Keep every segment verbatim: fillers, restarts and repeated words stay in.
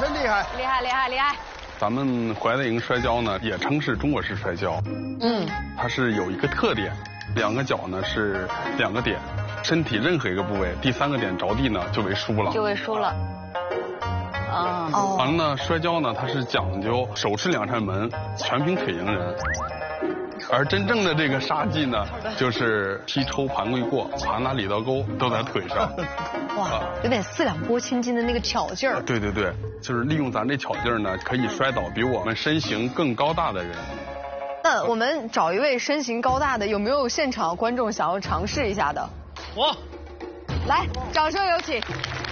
真厉害， 厉害厉害厉害！ 咱们怀德营摔跤呢，也称是中国式摔跤。嗯，它是有一个特点，两个脚呢是两个点，身体任何一个部位，第三个点着地呢就为输了。 就为输了。啊哦。完了呢，摔跤呢它是讲究手持两扇门，全凭腿迎人。而真正的这个杀技呢，就是踢抽盘跪过，爬拿里刀钩都在腿上。 哇，有点四两拨千斤的那个巧劲儿。 对对对，就是利用咱这巧劲儿呢，可以摔倒比我们身形更高大的人。 那我们找一位身形高大的，有没有现场观众想要尝试一下的？ 我， 来，掌声有请。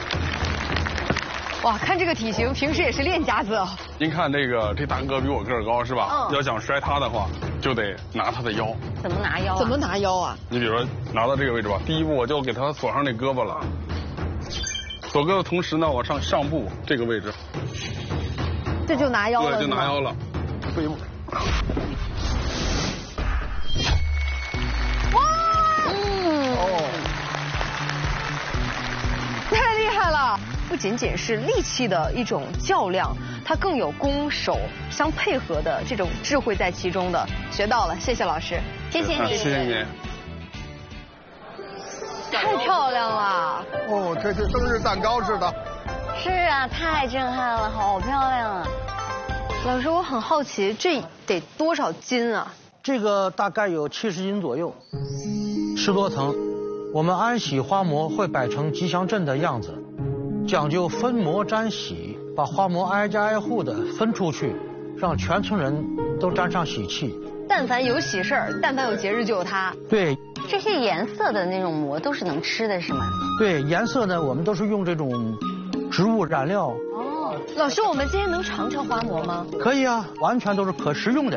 哇，看这个体型，平时也是练家子啊。 您看这个，这大哥比我个儿高是吧？嗯。要想摔他的话，就得拿他的腰。 怎么拿腰？ 怎么拿腰啊？ 你比如说拿到这个位置吧，第一步我就给他锁上那胳膊了，锁胳膊同时呢，我上上部这个位置。 这就拿腰了。 对，就拿腰了。退一步。 哇！嗯。哦。太厉害了！不仅仅是力气的一种较量，它更有攻守相配合的这种智慧在其中的。学到了，谢谢老师， 谢谢你， 谢谢你。 太漂亮了！ 哦，这是生日蛋糕似的。 是啊，太震撼了，好漂亮啊！ 老师，我很好奇，这得多少斤啊？ 这个大概有七十斤左右，十多层。我们安喜花模会摆成吉祥阵的样子。讲究分模沾喜，把花模挨家挨户的分出去，让全村人都沾上喜气。 但凡有喜事儿，但凡有节日就有它。 对， 这些颜色的那种模都是能吃的，是吗？ 对，颜色呢，我们都是用这种植物染料。 哦，老师，我们今天能尝尝花模吗？ 可以啊，完全都是可食用的。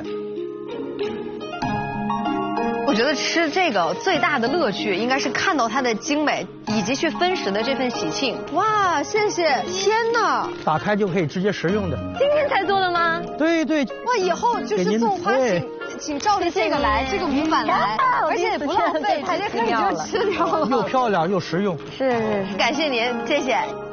我觉得吃这个最大的乐趣应该是看到它的精美，以及去分食的这份喜庆。哇，谢谢！天哪， 打开就可以直接食用的。 今天才做的吗？ 对对。 哇，以后就是送花请请照着这个来，这个模板来，而且也不浪费，直接可以就吃掉了。 又漂亮又实用。 是是是，感谢您，谢谢。